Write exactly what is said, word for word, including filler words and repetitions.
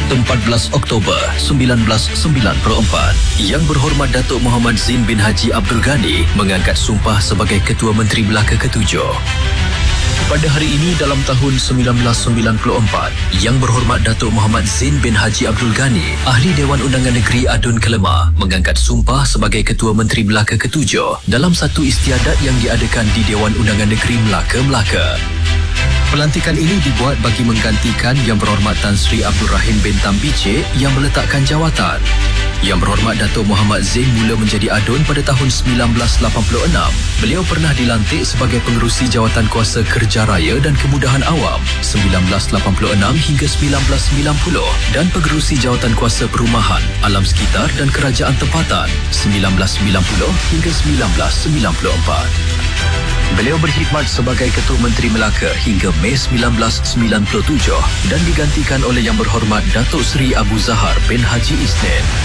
empat belas Oktober seribu sembilan ratus sembilan puluh empat, Yang Berhormat Datuk Muhammad Zain bin Haji Abdul Ghani mengangkat sumpah sebagai Ketua Menteri Melaka ketujuh. Pada hari ini dalam tahun seribu sembilan ratus sembilan puluh empat, Yang Berhormat Datuk Muhammad Zain bin Haji Abdul Ghani, Ahli Dewan Undangan Negeri Adun Kelema, mengangkat sumpah sebagai Ketua Menteri Melaka ketujuh dalam satu istiadat yang diadakan di Dewan Undangan Negeri Melaka, Melaka. Pelantikan ini dibuat bagi menggantikan Yang Berhormat Tan Sri Abdul Rahim bin Tan Bicik yang meletakkan jawatan. Yang Berhormat Datuk Muhammad Zain mula menjadi A D U N pada tahun seribu sembilan ratus lapan puluh enam. Beliau pernah dilantik sebagai Pengerusi Jawatan Kuasa Kerja Raya dan Kemudahan Awam seribu sembilan ratus lapan puluh enam hingga seribu sembilan ratus sembilan puluh dan Pengerusi Jawatan Kuasa Perumahan, Alam Sekitar dan Kerajaan Tempatan seribu sembilan ratus sembilan puluh hingga seribu sembilan ratus sembilan puluh empat. Beliau berkhidmat sebagai Ketua Menteri Melaka hingga Mei seribu sembilan ratus sembilan puluh tujuh dan digantikan oleh Yang Berhormat Datuk Seri Abu Zahar bin Haji Isnin.